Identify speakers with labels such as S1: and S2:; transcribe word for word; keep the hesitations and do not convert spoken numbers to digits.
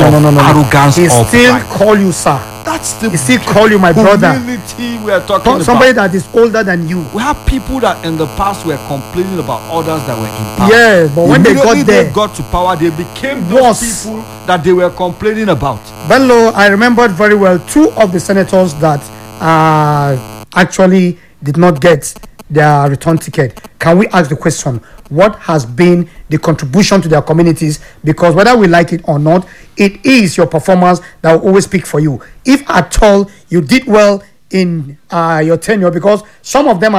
S1: no, no, no, no, no.
S2: arrogance
S1: He
S2: or
S1: still
S2: pride.
S1: call you sir.
S2: That's the
S1: He still call you my brother.
S2: humility we are talking
S1: Somebody
S2: about.
S1: that is older than you.
S2: We have people that in the past were complaining about others that were in power.
S1: Yeah, but when they
S2: Immediately
S1: got there,
S2: they got to power, they became those
S1: worse.
S2: people that they were complaining about.
S1: Bello, I remembered very well two of the senators that uh, actually did not get their return ticket. Can we ask the question, what has been the contribution to their communities? Because whether we like it or not, it is your performance that will always speak for you. If at all you did well in uh, your tenure, because some of them are